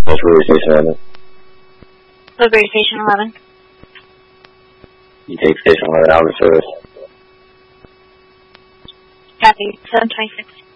Woodbury Station 11. Woodbury Station 11. You take Station 11 out of service. Copy, 726.